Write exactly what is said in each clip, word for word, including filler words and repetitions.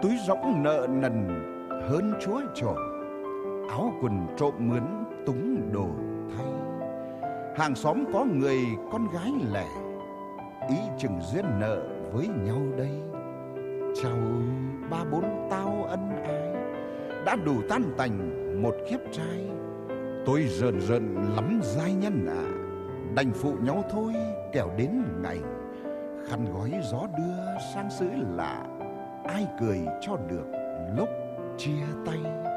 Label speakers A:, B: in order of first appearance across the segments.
A: túi rỗng nợ nần hơn chúa trộm, áo quần trộm mướn túng đồ thay. Hàng xóm có người con gái lẻ, ý chừng duyên nợ với nhau đây. Chào ba bốn tao ân ái, đã đủ tan tành một kiếp trai. Tôi rờn rợn lắm giai nhân ạ, à, đành phụ nhau thôi kẻo đến ngày. Khăn gói gió đưa sang xứ lạ, ai cười cho được lúc chia tay.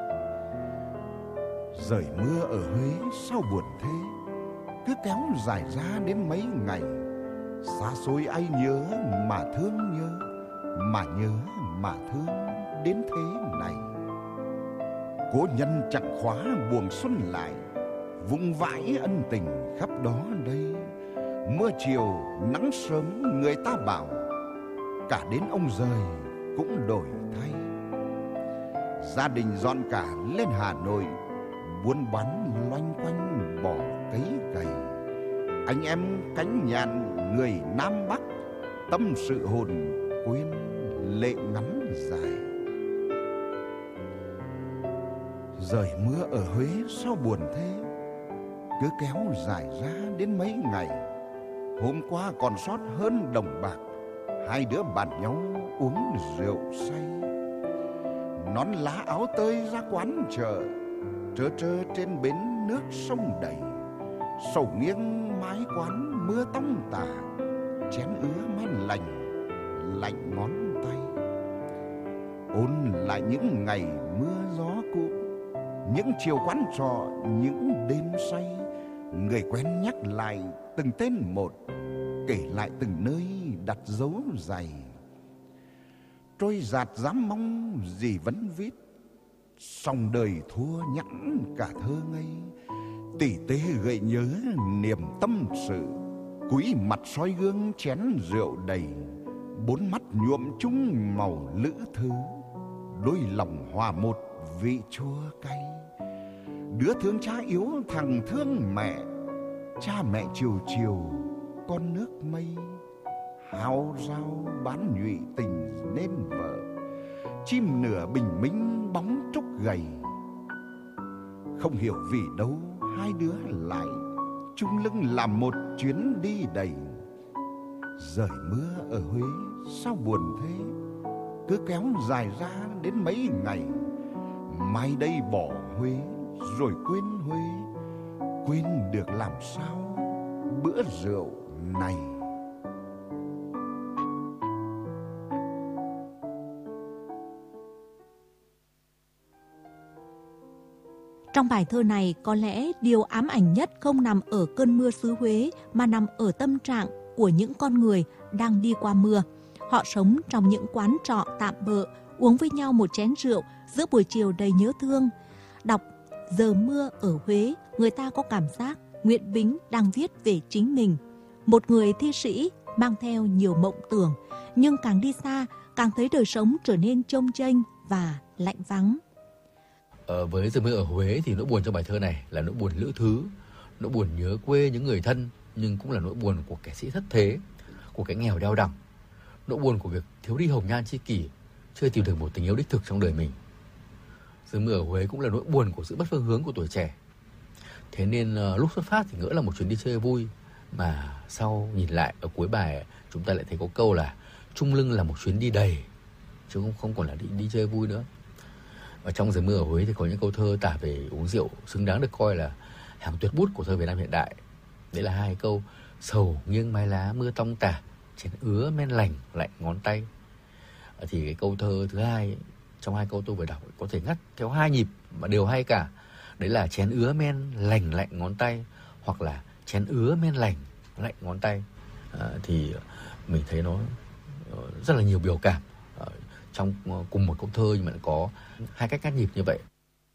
A: Rời mưa ở Huế sao buồn thế, cứ kéo dài ra đến mấy ngày. Xa xôi ai nhớ mà thương nhớ, mà nhớ mà thương đến thế này. Cố nhân chẳng khóa buồng xuân lại, vung vãi ân tình khắp đó đây. Mưa chiều nắng sớm người ta bảo, cả đến ông rời cũng đổi thay. Gia đình dọn cả lên Hà Nội, buôn bán loanh quanh bỏ cấy cày. Anh em cánh nhàn người Nam Bắc, tâm sự hồn quên lệ ngắn dài. Rời mưa ở Huế sao buồn thế, cứ kéo dài ra đến mấy ngày. Hôm qua còn sót hơn đồng bạc, hai đứa bàn nhau uống rượu say. Nón lá áo tơi ra quán chợ, trơ trơ trên bến nước sông đầy. Sầu nghiêng mái quán mưa tông tả, chén ứa men lành lạnh ngón tay. Ôn lại những ngày mưa gió cũ, những chiều quán trọ, những đêm say. Người quen nhắc lại từng tên một, kể lại từng nơi đặt dấu giày. Trôi dạt dám mong gì vẫn viết, song đời thua nhẵn cả thơ ngây. Tỉ tê gợi nhớ niềm tâm sự, cúi mặt soi gương chén rượu đầy. Bốn mắt nhuộm chung màu lữ thư, đôi lòng hòa một vị chua cay. Đứa thương cha yếu thằng thương mẹ, cha mẹ chiều chiều con nước mây. Hao rao bán nhụy tình nên vợ, chim nửa bình minh bóng trúc gầy. Không hiểu vì đâu hai đứa lại chung lưng làm một chuyến đi đầy. Rời mưa ở Huế sao buồn thế, cứ kéo dài ra đến mấy ngày. Mai đây bỏ Huế rồi quên Huế, quên được làm sao bữa rượu này.
B: Trong bài thơ này, có lẽ điều ám ảnh nhất không nằm ở cơn mưa xứ Huế mà nằm ở tâm trạng của những con người đang đi qua mưa. Họ sống trong những quán trọ tạm bợ, uống với nhau một chén rượu giữa buổi chiều đầy nhớ thương. Đọc Giờ mưa ở Huế, người ta có cảm giác Nguyễn Bính đang viết về chính mình. Một người thi sĩ mang theo nhiều mộng tưởng, nhưng càng đi xa, càng thấy đời sống trở nên chông chênh và lạnh vắng.
C: Ờ, với Giờ mưa ở Huế thì nỗi buồn trong bài thơ này là nỗi buồn lữ thứ, nỗi buồn nhớ quê những người thân, nhưng cũng là nỗi buồn của kẻ sĩ thất thế, của cái nghèo đeo đẳng, nỗi buồn của việc thiếu đi hồng nhan tri kỷ, chưa tìm được một tình yêu đích thực trong đời mình. Giờ mưa ở Huế cũng là nỗi buồn của sự mất phương hướng của tuổi trẻ. Thế nên uh, lúc xuất phát thì ngỡ là một chuyến đi chơi vui, mà sau nhìn lại ở cuối bài chúng ta lại thấy có câu là chung lưng là một chuyến đi đầy, chứ không, không còn là đi, đi chơi vui nữa. Ở trong Giờ mưa ở Huế thì có những câu thơ tả về uống rượu xứng đáng được coi là hàng tuyệt bút của thơ Việt Nam hiện đại. Đấy là hai câu: sầu nghiêng mái lá mưa tông tả, chén ứa men lành lạnh ngón tay. Thì cái câu thơ thứ hai ấy, trong hai câu tôi vừa đọc có thể ngắt theo hai nhịp mà đều hay cả. Đấy là chén ứa men lành lạnh ngón tay, hoặc là chén ứa men lành lạnh ngón tay. À, thì mình thấy nó rất là nhiều biểu cảm trong cùng một câu thơ, nhưng mà có hai cách cắt nhịp như vậy.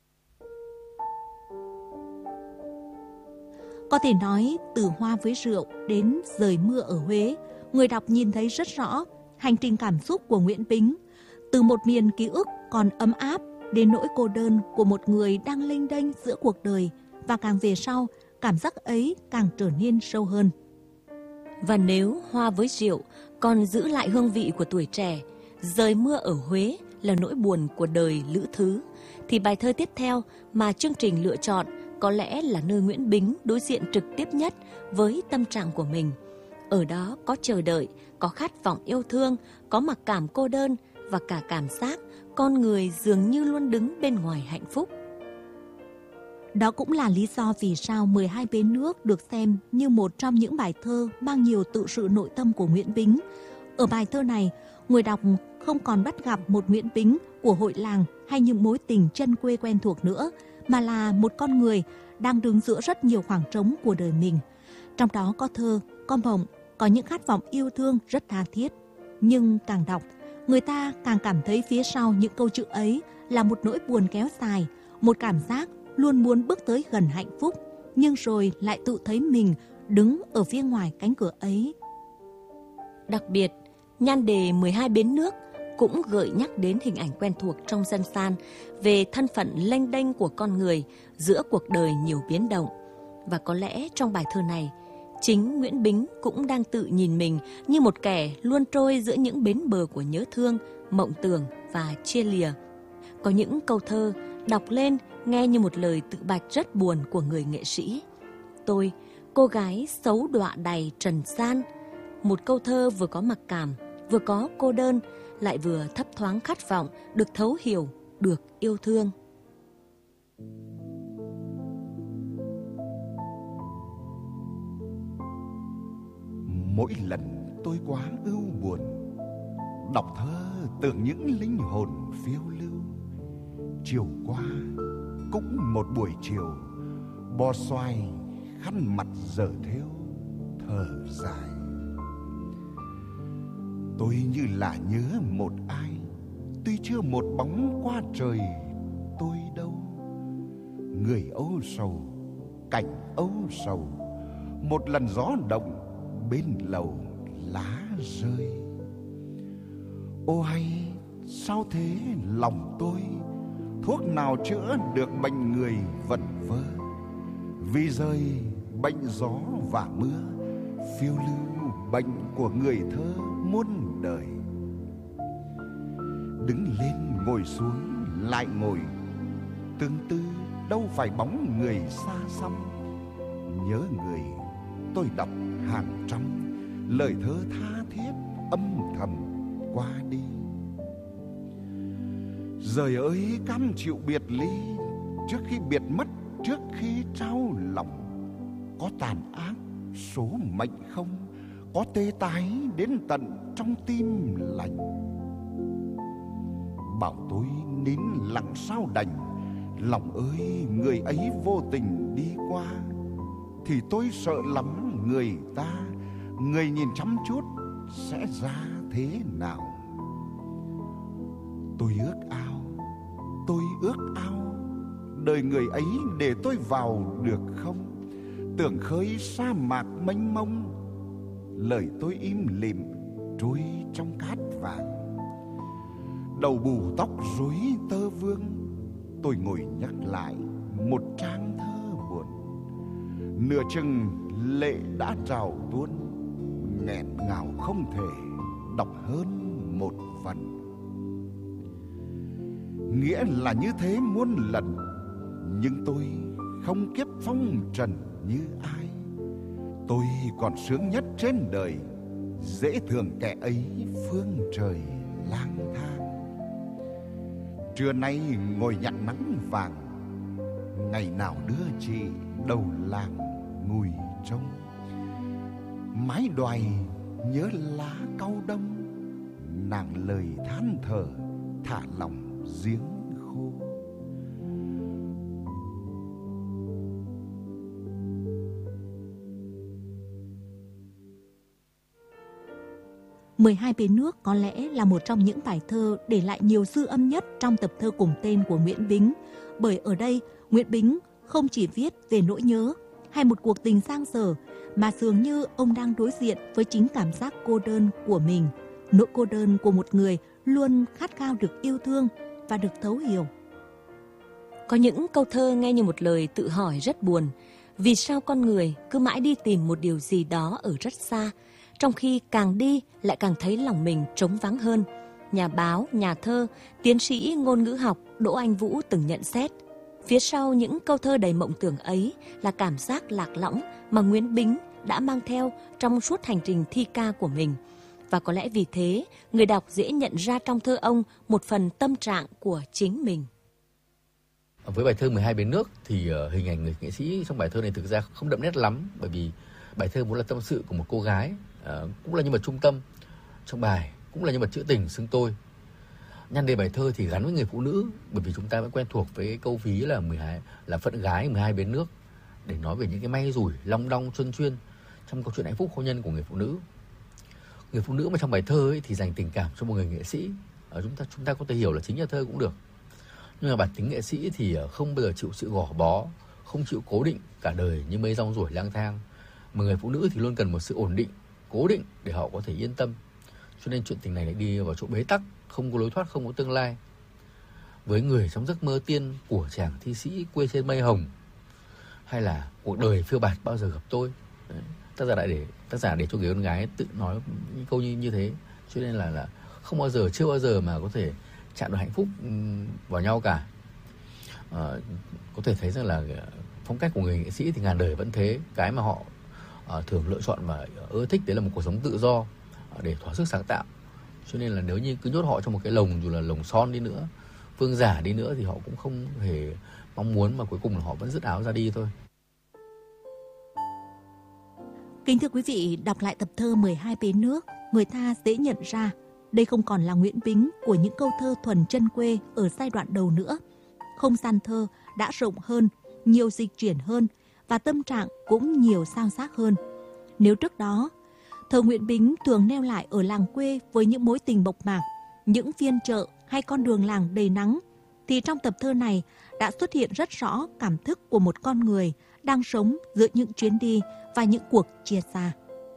B: Có thể nói từ Hoa với rượu đến Rời mưa ở Huế, người đọc nhìn thấy rất rõ hành trình cảm xúc của Nguyễn Bính, từ một miền ký ức còn ấm áp đến nỗi cô đơn của một người đang lênh đênh giữa cuộc đời, và càng về sau, cảm giác ấy càng trở nên sâu hơn.
D: Và nếu Hoa với rượu còn giữ lại hương vị của tuổi trẻ, Rời mưa ở Huế là nỗi buồn của đời lữ thứ, thì bài thơ tiếp theo mà chương trình lựa chọn có lẽ là nơi Nguyễn Bính đối diện trực tiếp nhất với tâm trạng của mình. Ở đó có chờ đợi, có khát vọng yêu thương, có mặc cảm cô đơn và cả cảm giác con người dường như luôn đứng bên ngoài hạnh phúc.
B: Đó cũng là lý do vì sao mười hai bến nước được xem như một trong những bài thơ mang nhiều tự sự nội tâm của Nguyễn Bính. Ở bài thơ này, người đọc không còn bắt gặp một Nguyễn Bính của hội làng hay những mối tình chân quê quen thuộc nữa, mà là một con người đang đứng giữa rất nhiều khoảng trống của đời mình. Trong đó có thơ, có mộng, có những khát vọng yêu thương rất tha thiết. Nhưng càng đọc, người ta càng cảm thấy phía sau những câu chữ ấy là một nỗi buồn kéo dài, một cảm giác luôn muốn bước tới gần hạnh phúc, nhưng rồi lại tự thấy mình đứng ở phía ngoài cánh cửa ấy.
D: Đặc biệt, nhan đề mười hai bến nước cũng gợi nhắc đến hình ảnh quen thuộc trong dân gian về thân phận lênh đênh của con người giữa cuộc đời nhiều biến động. Và có lẽ trong bài thơ này, chính Nguyễn Bính cũng đang tự nhìn mình như một kẻ luôn trôi giữa những bến bờ của nhớ thương, mộng tưởng và chia lìa. Có những câu thơ đọc lên nghe như một lời tự bạch rất buồn của người nghệ sĩ. Tôi, cô gái xấu đọa đầy trần gian. Một câu thơ vừa có mặc cảm, vừa có cô đơn, lại vừa thấp thoáng khát vọng được thấu hiểu, được yêu thương.
A: Mỗi lần tôi quá ưu buồn, đọc thơ tưởng những linh hồn phiêu lưu. Chiều qua cũng một buổi chiều, bò xoài khăn mặt dở thêu, thở dài. Tôi như là nhớ một ai, tuy chưa một bóng qua trời. Tôi đâu, người âu sầu, cảnh âu sầu, một lần gió động bên lầu lá rơi. Ô hay sao thế lòng tôi, thuốc nào chữa được bệnh người vẩn vơ. Vì rơi bệnh gió và mưa, phiêu lưu bệnh của người thơ muôn đời. Đứng lên ngồi xuống lại ngồi, tương tư đâu phải bóng người xa xăm. Nhớ người tôi đọc hàng trăm lời thơ tha thiết âm thầm qua đi. Giời ơi cam chịu biệt ly, trước khi biệt mất, trước khi trao lòng. Có tàn ác số mệnh không, có tê tái đến tận trong tim lành. Bảo tôi nín lặng sao đành, lòng ơi người ấy vô tình đi qua. Thì tôi sợ lắm người ta, người nhìn chăm chút sẽ ra thế nào. Tôi ước ao, tôi ước ao, đời người ấy để tôi vào được không? Tưởng khơi sa mạc mênh mông, lời tôi im lìm trôi trong cát vàng. Đầu bù tóc rối tơ vương, tôi ngồi nhắc lại một trang thơ buồn. Nửa chừng lệ đã trào tuôn, nghẹn ngào không thể đọc hơn một phần. Nghĩa là như thế muôn lần, nhưng tôi không kiếp phong trần như ai. Tôi còn sướng nhất trên đời, dễ thường kẻ ấy phương trời lang thang. Trưa nay ngồi nhặt nắng vàng, ngày nào đưa chị đầu làng ngùi trông. Mái đoài nhớ lá cau đông, nàng lời than thở thả lòng giếng khô.
B: mười hai bến nước có lẽ là một trong những bài thơ để lại nhiều dư âm nhất trong tập thơ cùng tên của Nguyễn Bính. Bởi ở đây, Nguyễn Bính không chỉ viết về nỗi nhớ hay một cuộc tình dang dở, mà dường như ông đang đối diện với chính cảm giác cô đơn của mình, nỗi cô đơn của một người luôn khát khao được yêu thương và được thấu hiểu.
D: Có những câu thơ nghe như một lời tự hỏi rất buồn. Vì sao con người cứ mãi đi tìm một điều gì đó ở rất xa, trong khi càng đi lại càng thấy lòng mình trống vắng hơn? nhà báo, nhà thơ, tiến sĩ ngôn ngữ học Đỗ Anh Vũ từng nhận xét, phía sau những câu thơ đầy mộng tưởng ấy là cảm giác lạc lõng mà Nguyễn Bính đã mang theo trong suốt hành trình thi ca của mình. Và có lẽ vì thế, người đọc dễ nhận ra trong thơ ông một phần tâm trạng của chính mình.
C: Với bài thơ mười hai bến nước thì uh, hình ảnh người nghệ sĩ trong bài thơ này thực ra không đậm nét lắm, bởi vì bài thơ vốn là tâm sự của một cô gái, uh, cũng là nhân vật trung tâm trong bài, cũng là nhân vật trữ tình xưng tôi. Nhan đề bài thơ thì gắn với người phụ nữ, bởi vì chúng ta vẫn quen thuộc với cái câu ví là mười hai là phận gái mười hai bến nước, để nói về những cái may rủi long đong chuân chuyên trong câu chuyện hạnh phúc hôn nhân của người phụ nữ. Người phụ nữ mà trong bài thơ ấy thì dành tình cảm cho một người nghệ sĩ, ở chúng ta chúng ta có thể hiểu là chính nhà thơ cũng được. Nhưng mà bản tính nghệ sĩ thì không bao giờ chịu sự gò bó, không chịu cố định cả đời như mây rong ruổi lang thang. Mà người phụ nữ thì luôn cần một sự ổn định, cố định để họ có thể yên tâm. Cho nên chuyện tình này lại đi vào chỗ bế tắc, không có lối thoát, không có tương lai. Với người trong giấc mơ tiên của chàng thi sĩ quê trên mây hồng, hay là cuộc đời phiêu bạt bao giờ gặp tôi. Đấy. Tác giả lại để tác giả để cho người con gái tự nói những câu như như thế, cho nên là là không bao giờ, chưa bao giờ mà có thể chạm được hạnh phúc vào nhau cả. À, có thể thấy rằng là phong cách của người nghệ sĩ thì ngàn đời vẫn thế. Cái mà họ à, thường lựa chọn và ưa thích đấy là một cuộc sống tự do để thỏa sức sáng tạo. Cho nên là nếu như cứ nhốt họ trong một cái lồng, dù là lồng son đi nữa, phương giả đi nữa, thì họ cũng không hề mong muốn, mà cuối cùng là họ vẫn dứt áo ra đi thôi.
B: Kính thưa quý vị, đọc lại tập thơ mười hai bến nước, người ta dễ nhận ra đây không còn là Nguyễn Bính của những câu thơ thuần chân quê ở giai đoạn đầu nữa. Không gian thơ đã rộng hơn, nhiều dịch chuyển hơn và tâm trạng cũng nhiều sao xác hơn. Nếu trước đó, thơ Nguyễn Bính thường neo lại ở làng quê với những mối tình mộc mạc, những phiên chợ hay con đường làng đầy nắng, thì trong tập thơ này đã xuất hiện rất rõ cảm thức của một con người đang sống giữa những chuyến đi và những cuộc chia xa.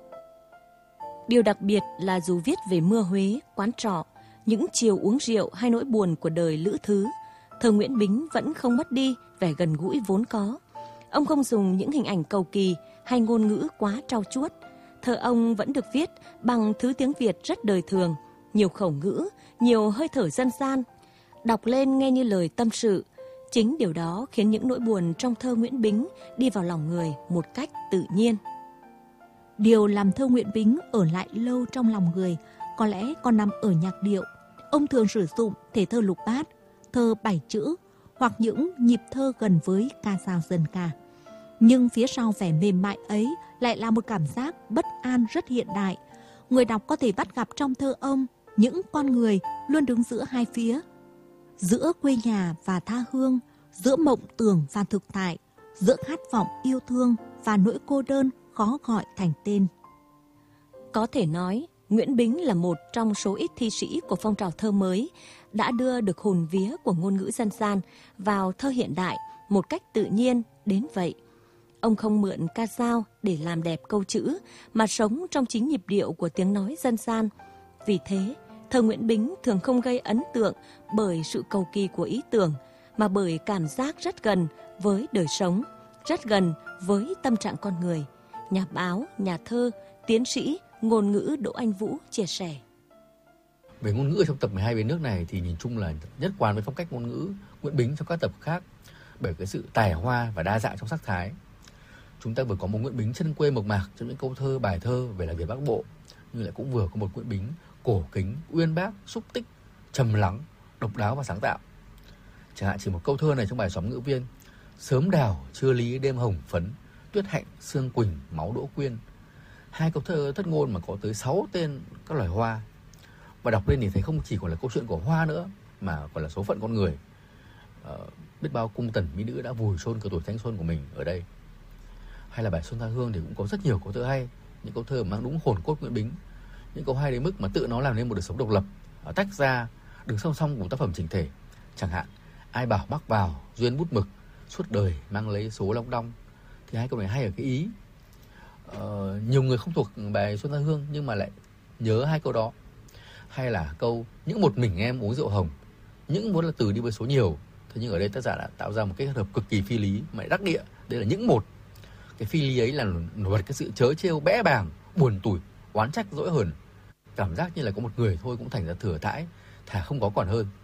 D: Điều đặc biệt là dù viết về mưa Huế, quán trọ, những chiều uống rượu hay nỗi buồn của đời lữ thứ, thơ Nguyễn Bính vẫn không mất đi vẻ gần gũi vốn có. Ông không dùng những hình ảnh cầu kỳ hay ngôn ngữ quá trau chuốt. Thơ ông vẫn được viết bằng thứ tiếng Việt rất đời thường, nhiều khẩu ngữ, nhiều hơi thở dân gian. Đọc lên nghe như lời tâm sự. Chính điều đó khiến những nỗi buồn trong thơ Nguyễn Bính đi vào lòng người một cách tự nhiên.
B: Điều làm thơ Nguyễn Bính ở lại lâu trong lòng người có lẽ còn nằm ở nhạc điệu. Ông thường sử dụng thể thơ lục bát, thơ bảy chữ hoặc những nhịp thơ gần với ca dao dân ca. Nhưng phía sau vẻ mềm mại ấy lại là một cảm giác bất an rất hiện đại. Người đọc có thể bắt gặp trong thơ ông những con người luôn đứng giữa hai phía, giữa quê nhà và tha hương, giữa mộng tưởng và thực tại, giữa khát vọng yêu thương và nỗi cô đơn khó gọi thành tên.
D: Có thể nói, Nguyễn Bính là một trong số ít thi sĩ của phong trào thơ mới đã đưa được hồn vía của ngôn ngữ dân gian vào thơ hiện đại một cách tự nhiên đến vậy. Ông không mượn ca dao để làm đẹp câu chữ, mà sống trong chính nhịp điệu của tiếng nói dân gian. Vì thế, thơ Nguyễn Bính thường không gây ấn tượng bởi sự cầu kỳ của ý tưởng, mà bởi cảm giác rất gần với đời sống, rất gần với tâm trạng con người. Nhà báo, nhà thơ, tiến sĩ, ngôn ngữ Đỗ Anh Vũ chia sẻ.
C: Về ngôn ngữ trong tập mười hai bến nước này thì nhìn chung là nhất quán với phong cách ngôn ngữ Nguyễn Bính trong các tập khác, bởi cái sự tài hoa và đa dạng trong sắc thái. Chúng ta vừa có một Nguyễn Bính chân quê mộc mạc trong những câu thơ, bài thơ về làng Việt Bắc Bộ, nhưng lại cũng vừa có một Nguyễn Bính cổ kính, uyên bác, xúc tích, trầm lắng, độc đáo và sáng tạo. Chẳng hạn chỉ một câu thơ này trong bài Xóm Ngữ Viên: sớm đào chưa lý đêm hồng phấn, tuyết hạnh sương quỳnh máu đỗ quyên. Hai câu thơ thất ngôn mà có tới sáu tên các loài hoa. Và đọc lên thì thấy không chỉ còn là câu chuyện của hoa nữa, mà còn là số phận con người. Ờ, biết bao cung tần mỹ nữ đã vùi chôn cái tuổi thanh xuân của mình ở đây. Hay là bài Xuân Tha Hương thì cũng có rất nhiều câu thơ hay, những câu thơ mang đúng hồn cốt Nguyễn Bính, những câu hay đến mức mà tự nó làm nên một đời sống độc lập, tách ra, đứng song song của tác phẩm chỉnh thể. Chẳng hạn ai bảo mắc vào duyên bút mực, suốt đời mang lấy số long đong. Thì hai câu này hay ở cái ý ờ, nhiều người không thuộc bài Xuân Tha Hương nhưng mà lại nhớ hai câu đó. Hay là câu những một mình em uống rượu hồng, những vốn là từ đi với số nhiều, thế nhưng ở đây tác giả đã tạo ra một cái hợp cực kỳ phi lý mà lại đắc địa. Đây là những một. Cái phi lý ấy là nổi bật cái sự trớ trêu, bẽ bàng, buồn tủi, oán trách, dỗi hờn. Cảm giác như là có một người thôi cũng thành ra thừa thãi, thà không có còn hơn.